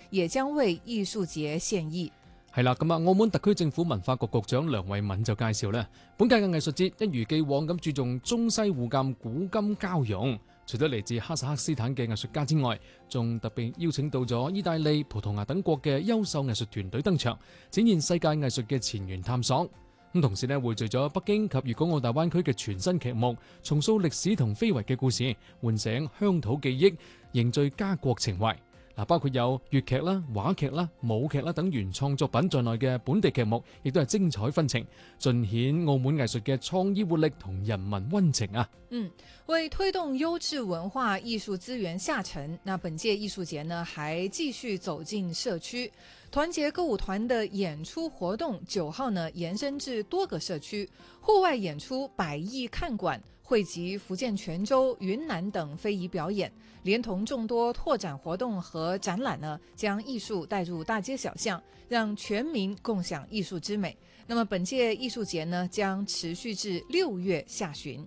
也將為藝術節獻藝。 係啦，咁澳門特區政府文化局局長梁慧敏就介紹咧，本屆嘅藝術節一如既往咁注重中西互鑑、古今交融。除咗嚟自哈薩克斯坦嘅藝術家之外，仲特別邀請到咗意大利、葡萄牙等國嘅優秀藝術團隊登場，展現世界藝術嘅前沿探索。咁同時咧，匯聚咗北京及粵港澳大灣區嘅全新劇目，重塑歷史同非遺嘅故事，喚醒鄉土記憶，凝聚家國情懷。包括有粵劇啦、話劇啦、舞劇啦等原創作品在內嘅本地劇目，亦都係精彩紛呈，盡顯澳門藝術嘅創意活力同人民溫情啊！ 為推動優質文化藝術資源下沉，那本屆藝術節呢，還繼續走進社區。團結歌舞團的演出活動9號呢延伸至多個社區，戶外演出百億看館，匯集福建泉州、雲南等非遺表演，連同眾多拓展活動和展覽呢，將藝術帶入大街小巷，讓全民共享藝術之美。那麼本屆藝術節呢，將持續至6月下旬。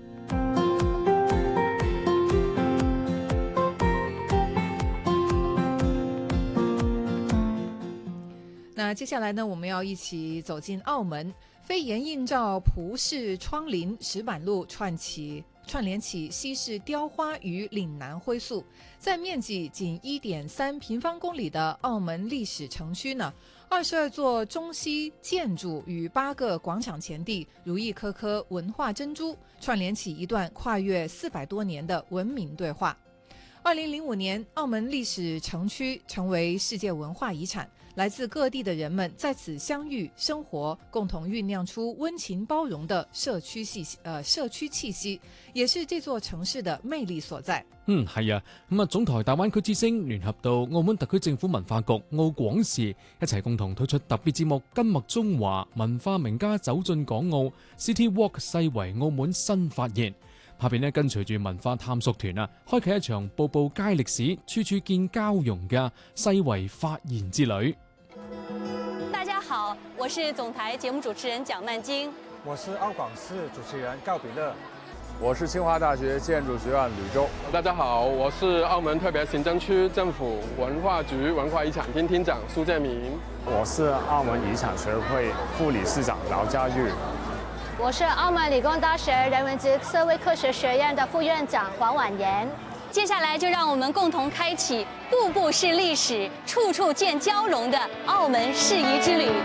那接下來呢，我們要一起走進澳門，飛檐映照葡式窗棂，石板路串聯起西式雕花與嶺南灰塑。在面積僅1.3平方公里的澳門歷史城區呢，22座中西建築與8個廣場前地，如一顆顆文化珍珠，串聯起一段跨越400多年的文明對話。2005年，澳門歷史城區成為世界文化遺產，來自各地的人們在此相遇生活，共同醞釀出溫情包容的社區氣息，也是這座城市的魅力所在。 係啊，總台大灣區之聲聯合到澳門特區政府文化局、澳廣視一齊共同推出特別節目《今麥中華文化名家走進港澳 City Walk 世遺澳門新發現》。下邊跟隨住文化探索團啊，開啟一場步步皆歷史、處處見交融嘅世遺發現之旅。 大家好，我是總台節目主持人蔣曼晶。 我是澳廣視主持人高比樂。 我是清華大學建築學院呂周。 大家好，我是澳門特別行政區政府文化局文化遺產廳廳長蘇建明。 我是澳門遺產學會副理事長勞家玉。 我是澳門理工大學人文及社會科學學院的副院長黃婉妍。 接下來就讓我們共同開啟步步是歷史、處處見交融的澳門世遺之旅。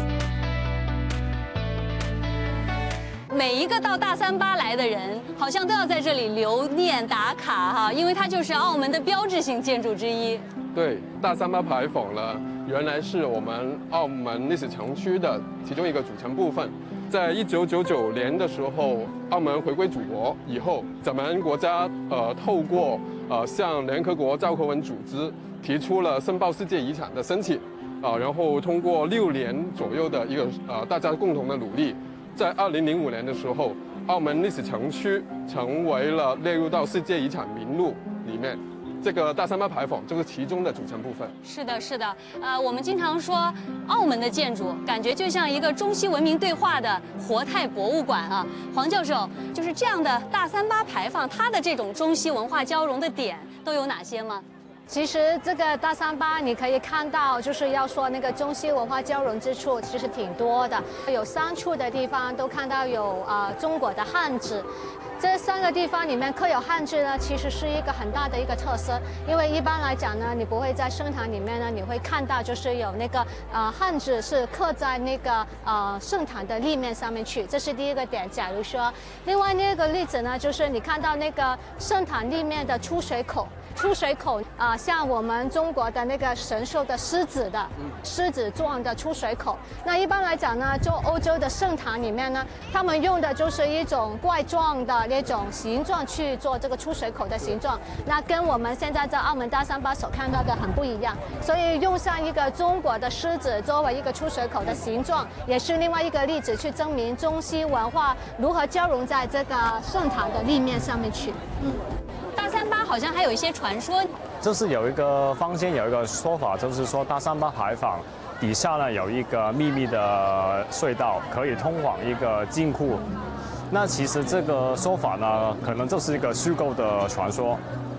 每一個到大三巴來的人，好像都要在這裡留念打卡哈，因為它就是澳門的標誌性建築之一。 對，大三巴牌坊呢，原來是我們澳門歷史城區的其中一個組成部分。在1999年的時候，澳門回歸祖國以後，咱們國家透過向聯合國教科文組織提出了申報世界遺產的申請，然後通過6年左右的一個大家共同的努力，在2005年的時候，澳門歷史城區成為了列入到世界遺產名錄裡面。這個大三巴牌坊就是其中的組成部分。 是的，是的，我們經常說澳門的建築感覺就像一個中西文明對話的活態博物館啊。黃教授，就是這樣的大三巴牌坊，它的這種中西文化交融的點都有哪些嗎？ 其實這個大三巴你可以看到，就是要說那個中西文化交融之處其實挺多的，有3處的地方都看到有中國的漢字。這3個地方裡面刻有漢字呢，其實是一個很大的一個特色，因為一般來講呢，你不會在聖堂裡面呢，你會看到就是有那個漢字是刻在那個聖堂的立面上面去，這是第一個點。假如說，另外那個例子呢，就是你看到那個聖堂立面的出水口。出水口像我們中國的那個神獸的獅子狀的出水口。那一般來講呢，就歐洲的聖堂裡面呢，他們用的就是一種怪狀的那種形狀去做這個出水口的形狀，那跟我們現在在澳門大三巴所看到的很不一樣。所以用上一個中國的獅子作為一個出水口的形狀，也是另外一個例子去證明中西文化如何交融在這個聖堂的立面上面去。 大三巴好像還有一些傳說， 就是有一個坊間有一個說法，就是說大三巴牌坊底下呢有一個秘密的隧道，可以通往一個金庫。那其實這個說法呢，可能就是一個虛構的傳說。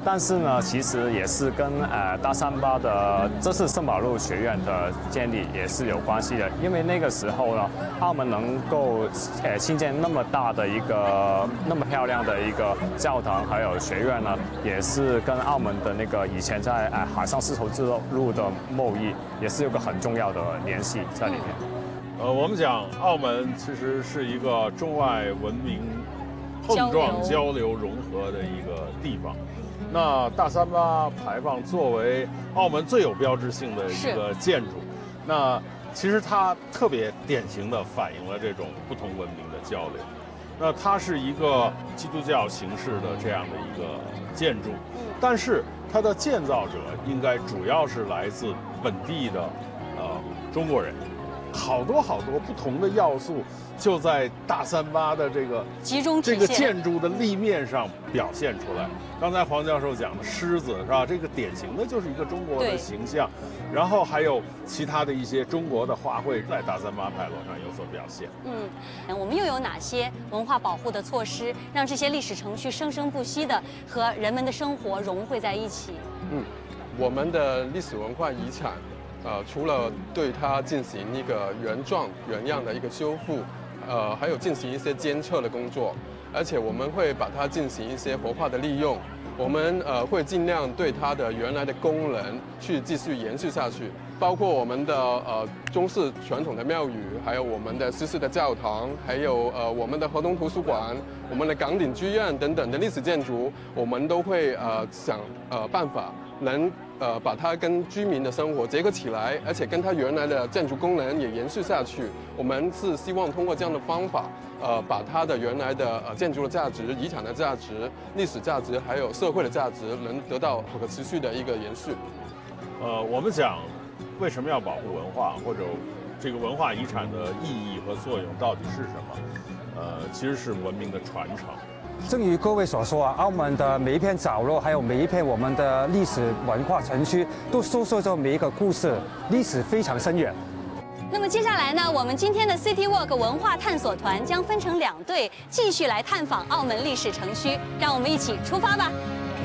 但是呢，其实也是跟大三巴的这次圣保禄学院的建立也是有关系的，因为那个时候呢，澳门能够兴建那么大的一个那么漂亮的一个教堂还有学院呢，也是跟澳门的那个以前在海上丝绸之路的贸易也是有个很重要的联系在里面。 我们讲澳门其实是一个中外文明碰撞、交流、融合的一个地方。那大三巴牌坊作为澳门最有标志性的一个建筑，那其实它特别典型的反映了这种不同文明的交流。那它是一个基督教形式的这样的一个建筑，但是它的建造者应该主要是来自本地的中国人。好多不同的要素就在大三巴的这个集中体现这个建筑的立面上表现出来。刚才黄教授讲的狮子是吧？这个典型的就是一个中国的形象，然后还有其他的一些中国的花卉在大三巴牌楼上有所表现。 我们又有哪些文化保护的措施，让这些历史城区生生不息的和人们的生活融汇在一起？ 我们的历史文化遗产。除了对它进行一个原样的一个修复，还有进行一些监测的工作，而且我们会把它进行一些活化的利用。我们会尽量对它的原来的功能去继续延续下去，包括我们的中式传统的庙宇，还有我们的西式的教堂，还有我们的河东图书馆、我们的港鼎剧院等等的历史建筑，我们都会想办法能把它跟居民的生活结合起来，而且跟它原来的建筑功能也延续下去。我们是希望通过这样的方法，把它的原来的建筑的价值、遗产的价值、历史价值，还有社会的价值，能得到可持续的一个延续。 我们讲为什么要保护文化，或者这个文化遗产的意义和作用到底是什么？其实是文明的传承。 正如各位所说啊，澳门的每一片角落，还有每一片我们的历史文化城区，都诉说着每一个故事，历史非常深远。 那么接下来呢，我们今天的 City Walk 文化探索团将分成2队，继续来探访澳门历史城区，让我们一起出发吧。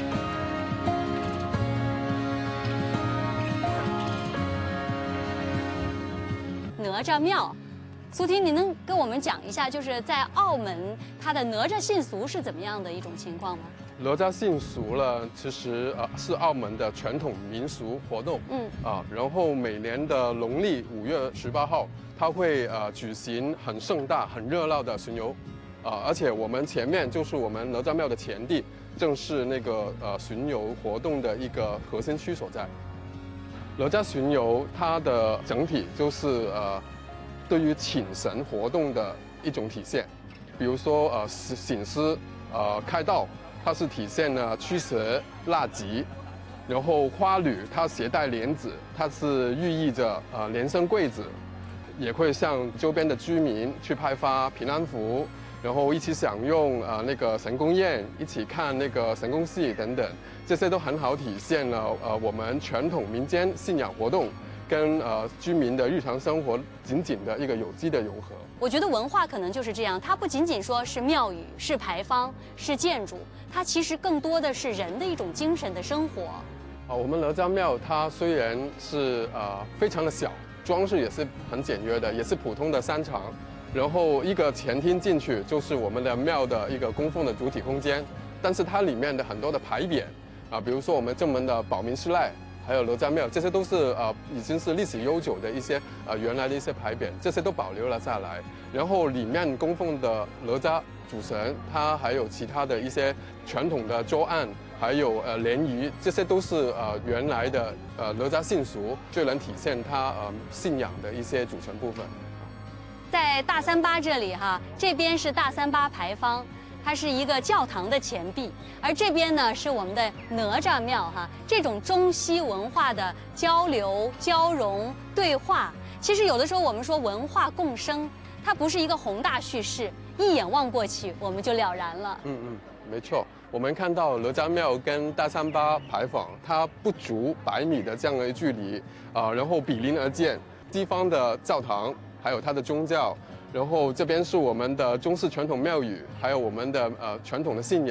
哪吒庙。苏婷，你能跟我们讲一下，就是在澳门它的哪吒信俗是怎么样的一种情况吗？ 哪吒信俗呢，其实是澳门的传统民俗活动。然后每年的农历5月18号，它会举行很盛大、很热闹的巡游。而且我们前面就是我们哪吒庙的前地，正是那个巡游活动的一个核心区所在。哪吒巡游它的整体就是对于请神活动的一种体现，比如说醒狮、开道，它是体现了驱蛇纳吉；然后花女它携带莲子，它是寓意着连生贵子，也会向周边的居民去派发平安符，然后一起享用那个神宫宴，一起看那个神宫戏等等，这些都很好体现了我们传统民间信仰活动跟居民的日常生活紧紧的一个有机的融合。 我觉得文化可能就是这样，它不仅仅说是庙宇、是牌坊、是建筑，它其实更多的是人的一种精神的生活。 我们哪吒庙它虽然是非常的小，装饰也是很简约的，也是普通的3层，然后一个前厅进去就是我们的庙的一个供奉的主体空间，但是它里面的很多的牌匾比如说我们正门的保民寺赖，还有哪吒庙，这些都是已经是历史悠久的一些原来的一些牌匾，这些都保留了下来。然后里面供奉的哪吒主神，它还有其他的一些传统的桌案，还有联谊，这些都是原来的哪吒信俗，最能体现它信仰的一些组成部分。 在大三巴这里哈，这边是大三巴牌坊。它是一个教堂的前壁，而这边呢是我们的哪吒庙哈。这种中西文化的交流、交融、对话，其实有的时候我们说文化共生，它不是一个宏大叙事，一眼望过去我们就了然了。 没错。我们看到哪吒庙跟大三巴牌坊，它不足100米的这样的一距离然后比邻而建，西方的教堂，还有它的宗教。然后这边是我们的中式传统庙宇，还有我们的传统的信仰，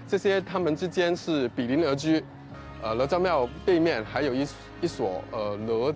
这些他们之间是比邻而居。哪吒庙背面还有一所哪